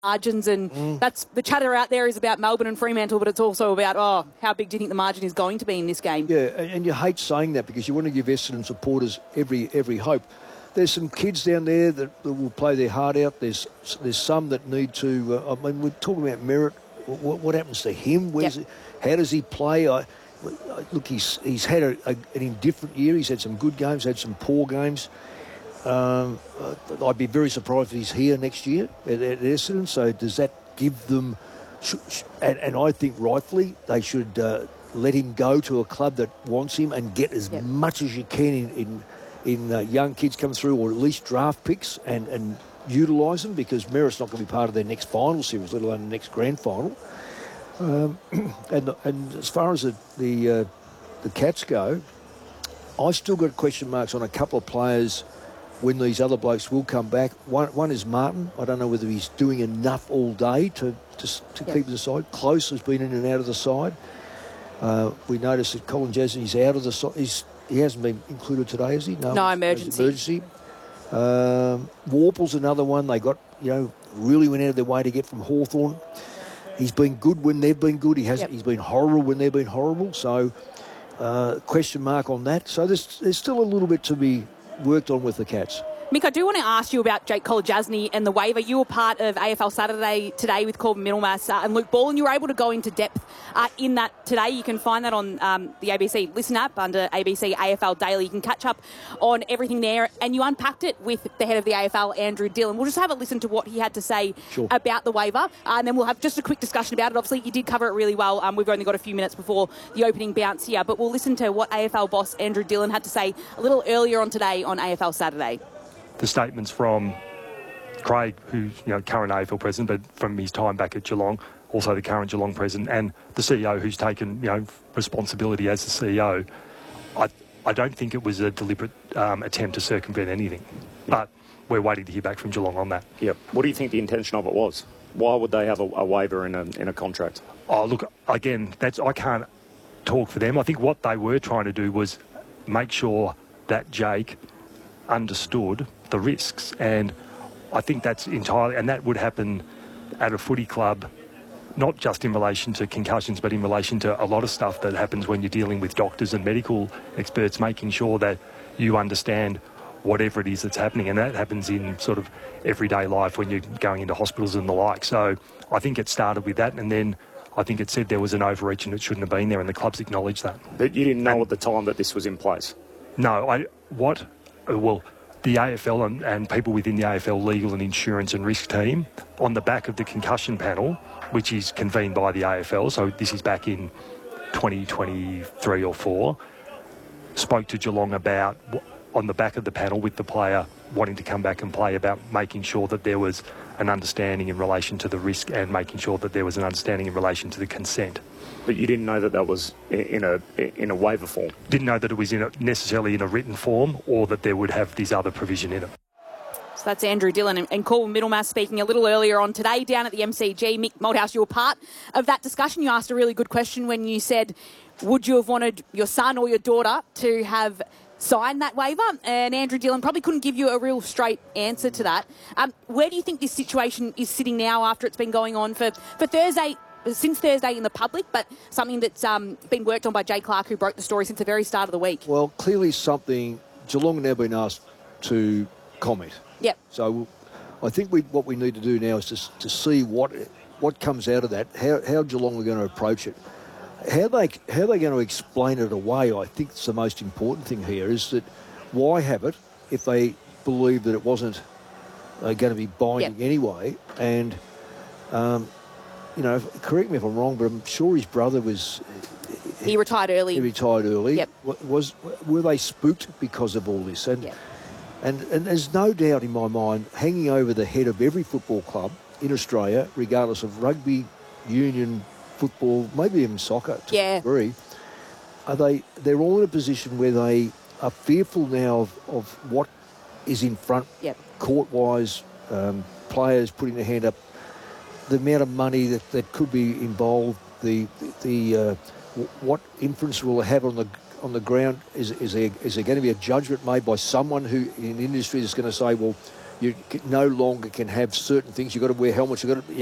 margins, and that's the chatter out there is about Melbourne and Fremantle, but it's also about, how big do you think the margin is going to be in this game? Yeah, and you hate saying that because you want to give Essendon supporters every hope. There's some kids down there that will play their heart out. There's some that need to. We're talking about Merritt. What happens to him? How does he play? Look, he's had an indifferent year. He's had some good games, had some poor games. I'd be very surprised if he's here next year at Essendon. So does that give them... And I think rightfully they should let him go to a club that wants him and get as much as you can in young kids come through, or at least draft picks and utilise them, because Merritt's not going to be part of their next final series, let alone the next grand final. And as far as the Cats go, I still got question marks on a couple of players when these other blokes will come back. One is Martin. I don't know whether he's doing enough all day to keep the side. Close has been in and out of the side. We noticed that Colin Jasney's out of the side. He hasn't been included today, has he? No, emergency. Warple's another one. They got, really went out of their way to get from Hawthorn. He's been good when they've been good. He's been horrible when they've been horrible. So, question mark on that. So there's still a little bit to be worked on with the Cats. Mick, I do want to ask you about Jake Kolodjasny and the waiver. You were part of AFL Saturday today with Corbin Middlemass and Luke Ball, and you were able to go into depth in that today. You can find that on the ABC Listen app under ABC AFL Daily. You can catch up on everything there, and you unpacked it with the head of the AFL, Andrew Dillon. We'll just have a listen to what he had to say about the waiver, and then we'll have just a quick discussion about it. Obviously, you did cover it really well. We've only got a few minutes before the opening bounce here, but we'll listen to what AFL boss Andrew Dillon had to say a little earlier on today on AFL Saturday. The statements from Craig, who's current AFL president, but from his time back at Geelong, also the current Geelong president, and the CEO who's taken responsibility as the CEO. I don't think it was a deliberate attempt to circumvent anything, but we're waiting to hear back from Geelong on that. Yep. What do you think the intention of it was? Why would they have a waiver in a contract? Oh, look, again, I can't talk for them. I think what they were trying to do was make sure that Jake understood the risks, and I think that's entirely, and that would happen at a footy club, not just in relation to concussions, but in relation to a lot of stuff that happens when you're dealing with doctors and medical experts, making sure that you understand whatever it is that's happening, and that happens in sort of everyday life when you're going into hospitals and the like. So I think it started with that, and then I think it said there was an overreach and it shouldn't have been there, and the clubs acknowledged that. But you didn't know at the time that this was in place? No, the AFL and people within the AFL legal and insurance and risk team, on the back of the concussion panel, which is convened by the AFL, so this is back in 2023 or 4, spoke to Geelong about, on the back of the panel with the player wanting to come back and play, about making sure that there was an understanding in relation to the risk and making sure that there was an understanding in relation to the consent. But you didn't know that was in a waiver form? Didn't know that it was necessarily in a written form, or that there would have this other provision in it. So that's Andrew Dillon and Corbin Middlemass speaking a little earlier on today down at the MCG. Mick Malthouse, you were part of that discussion. You asked a really good question when you said, would you have wanted your son or your daughter to have signed that waiver? And Andrew Dillon probably couldn't give you a real straight answer to that. Where do you think this situation is sitting now after it's been going on for Thursday, since Thursday in the public, but something that's been worked on by Jay Clark, who broke the story since the very start of the week? Well, clearly something, Geelong have now been asked to comment. Yep. So I think what we need to do now is to see what comes out of that, how Geelong are going to approach it. How they going to explain it away, I think it's the most important thing here, is that why have it if they believe that it wasn't going to be binding anyway? And, correct me if I'm wrong, but I'm sure his brother was... He retired early. He retired early. Yep. Were they spooked because of all this? And there's no doubt in my mind, hanging over the head of every football club in Australia, regardless of rugby, union, football, maybe even soccer to a degree, they're all in a position where they are fearful now of what is in front, court-wise, players putting their hand up, the amount of money that could be involved, what influence will it have on the ground. Is there going to be a judgment made by someone who in the industry is going to say, well, You no longer can have certain things. You've got to wear helmets. You've got to